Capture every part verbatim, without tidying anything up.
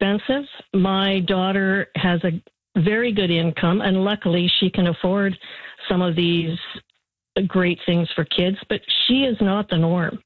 expensive. My daughter has a very good income, and luckily she can afford some of these great things for kids, but she is not the norm.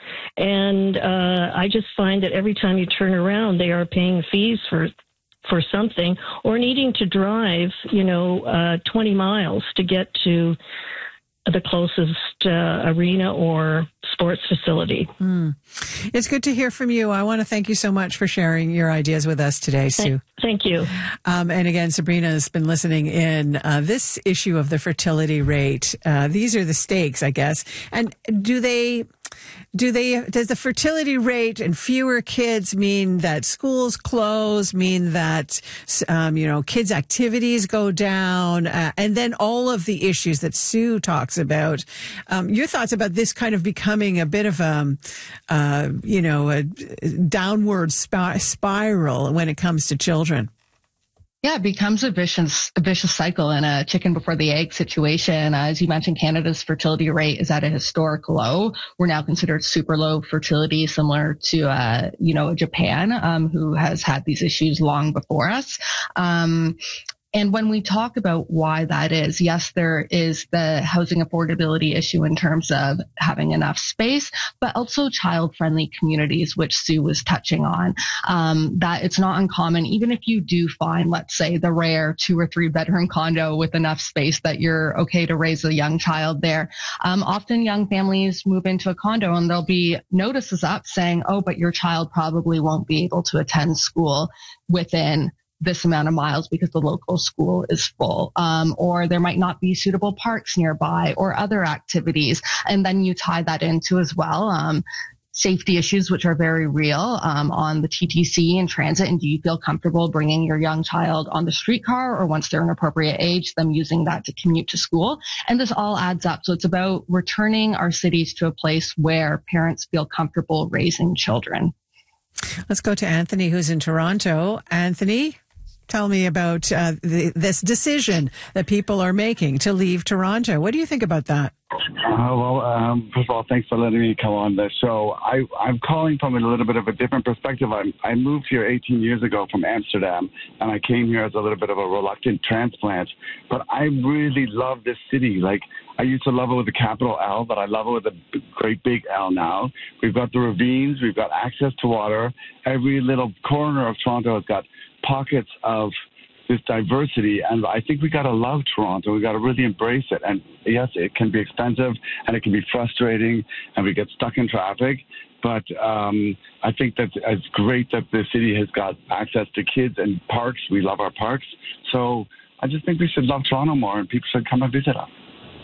And uh, I just find that every time you turn around, they are paying fees for for something, or needing to drive, you know, uh, twenty miles to get to the closest uh, arena or sports facility. Mm. It's good to hear from you. I want to thank you so much for sharing your ideas with us today, Sue. Thank you. Um, and again, Sabrina has been listening in. Uh, this issue of the fertility rate, uh, these are the stakes, I guess. And do they... Do they, does the fertility rate and fewer kids mean that schools close, mean that, um, you know, kids' activities go down, uh, and then all of the issues that Sue talks about? Um, your thoughts about this kind of becoming a bit of a, uh, you know, a downward sp- spiral when it comes to children? Yeah, it becomes a vicious, a vicious cycle and a chicken before the egg situation. As you mentioned, Canada's fertility rate is at a historic low. We're now considered super low fertility, similar to, uh, you know, Japan, um, who has had these issues long before us. Um, And when we talk about why that is, yes, there is the housing affordability issue in terms of having enough space, but also child-friendly communities, which Sue was touching on. Um, that it's not uncommon, even if you do find, let's say, the rare two or three bedroom condo with enough space that you're okay to raise a young child there. Um, often young families move into a condo and there'll be notices up saying, oh, but your child probably won't be able to attend school within this amount of miles because the local school is full, um, or there might not be suitable parks nearby or other activities. And then you tie that into as well, um, safety issues, which are very real, um, on the T T C and transit. And do you feel comfortable bringing your young child on the streetcar, or once they're an appropriate age, them using that to commute to school? And this all adds up. So it's about returning our cities to a place where parents feel comfortable raising children. Let's go to Anthony, who's in Toronto. Anthony, tell me about uh, the, this decision that people are making to leave Toronto. What do you think about that? Uh, well, um, first of all, thanks for letting me come on the show. I, I'm calling from a little bit of a different perspective. I, I moved here eighteen years ago from Amsterdam, and I came here as a little bit of a reluctant transplant. But I really love this city. Like, I used to love it with a capital L, but I love it with a great big L now. We've got the ravines. We've got access to water. Every little corner of Toronto has got pockets of this diversity, and I think we got to love Toronto. We got to really embrace it. And yes, it can be expensive and it can be frustrating, and we get stuck in traffic. But um, I think that it's great that the city has got access to kids and parks. We love our parks. So I just think we should love Toronto more, and people should come and visit us.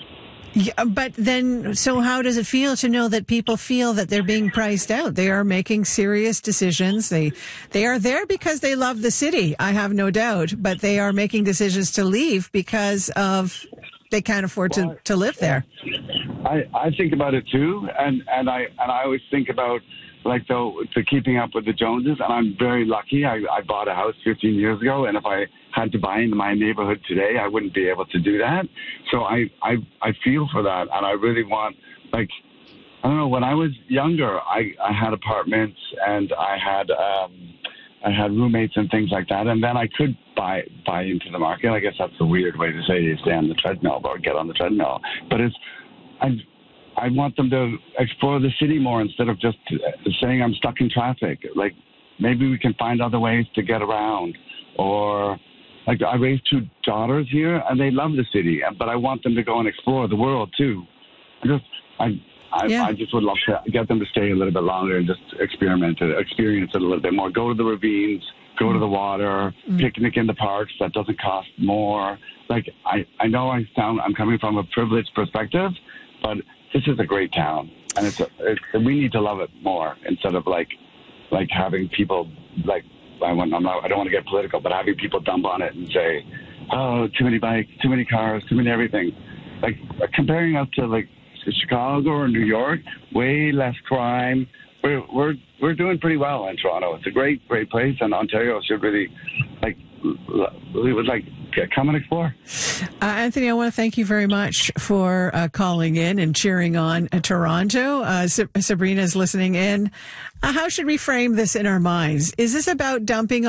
Yeah, but then, so how does it feel to know that people feel that they're being priced out? They are making serious decisions. They they are there because they love the city, I have no doubt, but they are making decisions to leave because of they can't afford to, to live there. I, I think about it too, and, and I and I always think about like the, the keeping up with the Joneses, and I'm very lucky. I, I bought a house fifteen years ago, and if I had to buy in my neighborhood today, I wouldn't be able to do that. So I, I, I feel for that, and I really want, like, I don't know, when I was younger, I, I had apartments, and I had um, I had roommates and things like that, and then I could buy buy into the market. I guess that's a weird way to say stay on the treadmill or get on the treadmill, but it's I. I want them to explore the city more instead of just saying I'm stuck in traffic. Like, maybe we can find other ways to get around. Or, like, I raised two daughters here, and they love the city, but I want them to go and explore the world, too. I just, I, I, yeah. I just would love to get them to stay a little bit longer and just experiment it, experience it a little bit more. Go to the ravines, go to the water, mm. picnic in the parks. That doesn't cost more. Like, I, I know I sound, I'm coming from a privileged perspective, but this is a great town, and it's, a, it's we need to love it more instead of like like having people like I want I'm not, I don't want to get political, but having people dump on it and say, oh, too many bikes, too many cars, too many everything. Like comparing us to like Chicago or New York, way less crime. We're we're we're doing pretty well in Toronto. It's a great great place, and Ontario should really like we would like come and explore. Uh, Anthony, I want to thank you very much for uh, calling in and cheering on uh, Toronto. Uh, Sa- Sabrina is listening in. Uh, how should we frame this in our minds? Is this about dumping